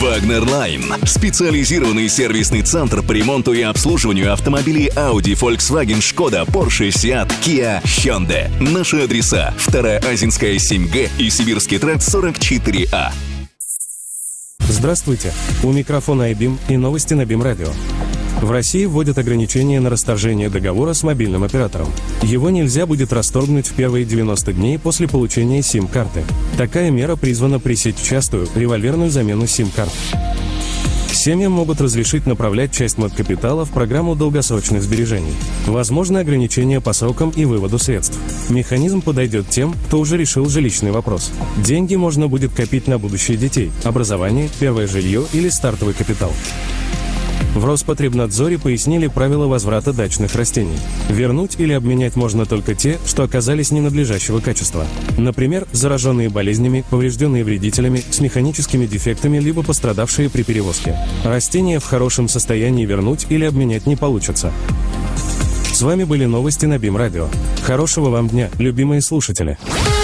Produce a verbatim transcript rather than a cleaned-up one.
Wagner Line – специализированный сервисный центр по ремонту и обслуживанию автомобилей Audi, Volkswagen, Skoda, Porsche, Seat, Kia, Hyundai. Наши адреса: вторая Азинская, семь Г и Сибирский тракт, сорок четыре А. Здравствуйте, у микрофона айбим и новости на БИМ Радио. В России вводят ограничения на расторжение договора с мобильным оператором. Его нельзя будет расторгнуть в первые девяносто дней после получения сим-карты. Такая мера призвана пресечь частую револьверную замену сим-карт. Семьям могут разрешить направлять часть мат-капитала в программу долгосрочных сбережений. Возможны ограничения по срокам и выводу средств. Механизм подойдет тем, кто уже решил жилищный вопрос. Деньги можно будет копить на будущее детей, образование, первое жилье или стартовый капитал. В Роспотребнадзоре пояснили правила возврата дачных растений. Вернуть или обменять можно только те, что оказались ненадлежащего качества. Например, зараженные болезнями, поврежденные вредителями, с механическими дефектами либо пострадавшие при перевозке. Растения в хорошем состоянии вернуть или обменять не получится. С вами были новости на БИМ Радио. Хорошего вам дня, любимые слушатели!